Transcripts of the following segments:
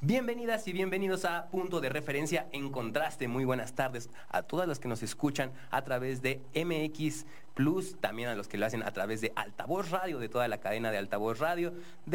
Bienvenidas y bienvenidos a Punto de Referencia en Contraste. Muy buenas tardes a todas las que nos escuchan a través de MX Plus, también a los que lo hacen a través de Altavoz Radio, de toda la cadena de Altavoz Radio,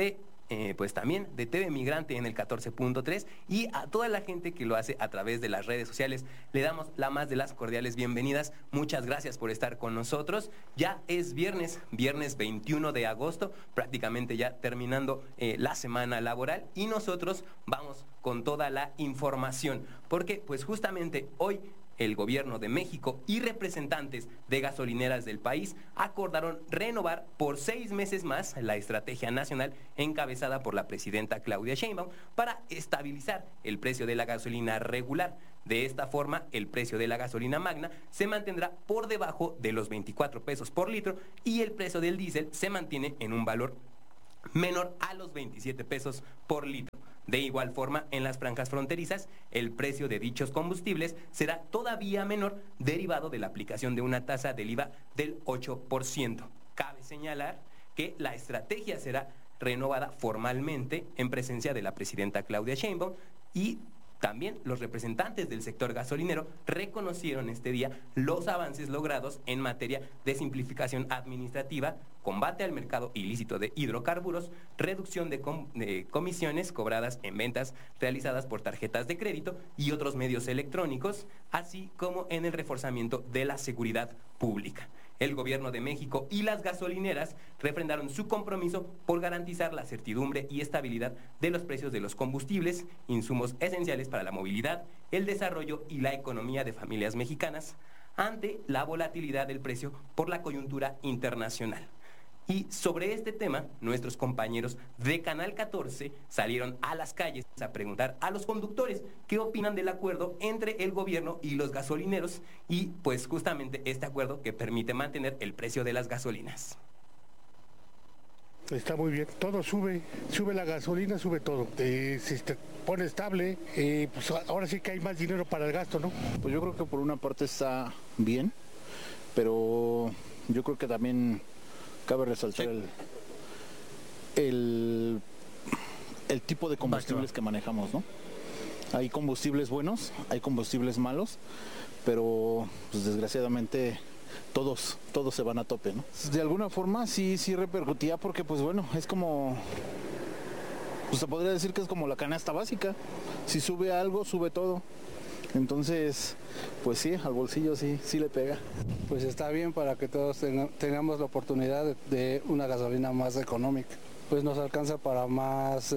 pues también de TV Migrante en el 14.3 y a toda la gente que lo hace a través de las redes sociales. Le damos la más de las cordiales bienvenidas. Muchas gracias por estar con nosotros. Ya es viernes 21 de agosto, prácticamente ya terminando la semana laboral y nosotros vamos con toda la información, porque pues justamente hoy el gobierno de México y representantes de gasolineras del país acordaron renovar por 6 meses más la estrategia nacional encabezada por la presidenta Claudia Sheinbaum para estabilizar el precio de la gasolina regular. De esta forma, el precio de la gasolina magna se mantendrá por debajo de los 24 pesos por litro y el precio del diésel se mantiene en un valor menor a los 27 pesos por litro. De igual forma, en las franjas fronterizas, el precio de dichos combustibles será todavía menor, derivado de la aplicación de una tasa del IVA del 8%. Cabe señalar que la estrategia será renovada formalmente en presencia de la presidenta Claudia Sheinbaum y también los representantes del sector gasolinero reconocieron este día los avances logrados en materia de simplificación administrativa, combate al mercado ilícito de hidrocarburos, reducción de comisiones cobradas en ventas realizadas por tarjetas de crédito y otros medios electrónicos, así como en el reforzamiento de la seguridad pública. El gobierno de México y las gasolineras refrendaron su compromiso por garantizar la certidumbre y estabilidad de los precios de los combustibles, insumos esenciales para la movilidad, el desarrollo y la economía de familias mexicanas, ante la volatilidad del precio por la coyuntura internacional. Y sobre este tema, nuestros compañeros de Canal 14 salieron a las calles a preguntar a los conductores qué opinan del acuerdo entre el gobierno y los gasolineros y pues justamente este acuerdo que permite mantener el precio de las gasolinas. Está muy bien, todo sube la gasolina, sube todo. Si se pone estable, pues ahora sí que hay más dinero para el gasto, ¿no? Pues yo creo que por una parte está bien, pero yo creo que también cabe resaltar el tipo de combustibles que manejamos, ¿no? Hay combustibles buenos, hay combustibles malos, pero pues desgraciadamente todos se van a tope, ¿no? De alguna forma sí repercutía porque pues bueno, es como, pues se podría decir que es como la canasta básica. Si sube algo, sube todo. Entonces, pues sí, al bolsillo sí le pega. Pues está bien para que todos tengamos la oportunidad de una gasolina más económica. Pues nos alcanza para más,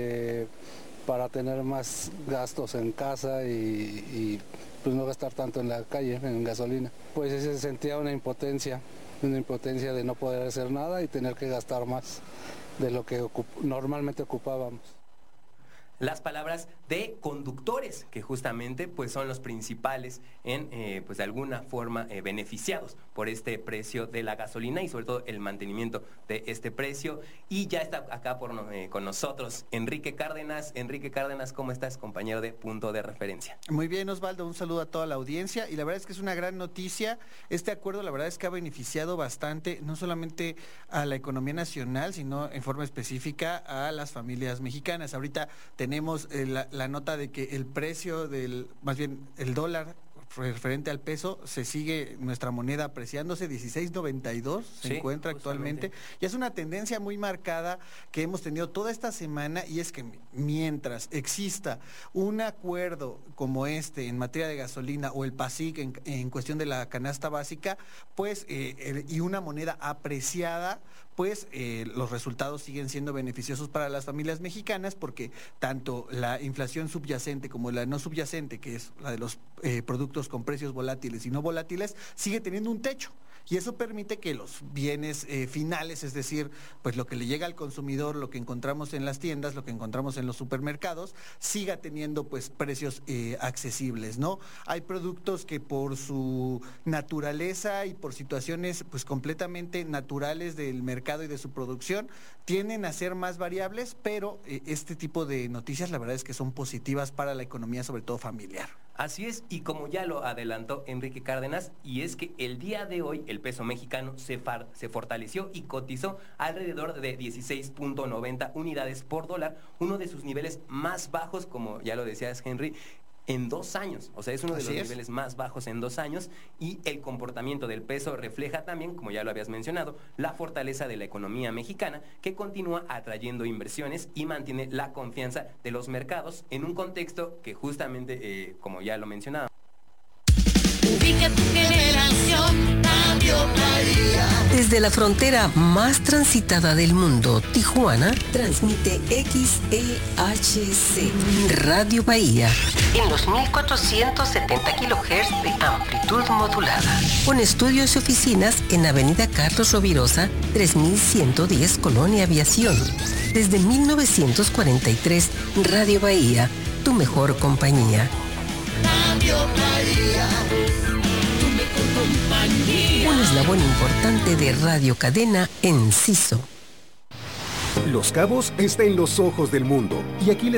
para tener más gastos en casa y pues no gastar tanto en la calle, en gasolina. Pues se sentía una impotencia de no poder hacer nada y tener que gastar más de lo que normalmente ocupábamos. Las palabras de conductores, que justamente pues son los principales en, pues de alguna forma beneficiados por este precio de la gasolina y sobre todo el mantenimiento de este precio. Y ya está acá con nosotros Enrique Cárdenas. Enrique Cárdenas, ¿cómo estás, compañero de Punto de Referencia? Muy bien, Osvaldo, un saludo a toda la audiencia y la verdad es que es una gran noticia. Este acuerdo la verdad es que ha beneficiado bastante, no solamente a la economía nacional, sino en forma específica a las familias mexicanas. Ahorita tenemos la nota de que el precio más bien el dólar referente al peso, se sigue nuestra moneda apreciándose, 16.92 se encuentra actualmente, y es una tendencia muy marcada que hemos tenido toda esta semana, y es que mientras exista un acuerdo como este en materia de gasolina o el PASIC en cuestión de la canasta básica, pues y una moneda apreciada, pues los resultados siguen siendo beneficiosos para las familias mexicanas, porque tanto la inflación subyacente como la no subyacente, que es la de los productos con precios volátiles y no volátiles, sigue teniendo un techo. Y eso permite que los bienes finales, es decir, pues lo que le llega al consumidor, lo que encontramos en las tiendas, lo que encontramos en los supermercados, siga teniendo pues precios accesibles, ¿no? Hay productos que por su naturaleza y por situaciones pues completamente naturales del mercado y de su producción, tienden a ser más variables, pero este tipo de noticias la verdad es que son positivas para la economía, sobre todo familiar. Así es, y como ya lo adelantó Enrique Cárdenas, y es que el día de hoy el peso mexicano se fortaleció y cotizó alrededor de 16.90 unidades por dólar, uno de sus niveles más bajos, como ya lo decías, Henry, en 2 años. O sea, es uno de los niveles más bajos en 2 años, y el comportamiento del peso refleja también, como ya lo habías mencionado, la fortaleza de la economía mexicana, que continúa atrayendo inversiones y mantiene la confianza de los mercados en un contexto que justamente, como ya lo mencionaba, Ubica tu generación, Radio Bahía. Desde la frontera más transitada del mundo, Tijuana, transmite XEHC, Radio Bahía, en los 1470 kHz de amplitud modulada. Con estudios y oficinas en Avenida Carlos Rovirosa, 3110, Colonia Aviación. Desde 1943, Radio Bahía, tu mejor compañía. Radio Bahía, tu mejor compañía. Un eslabón importante de Radio Cadena Enciso. Los Cabos está en los ojos del mundo y aquí les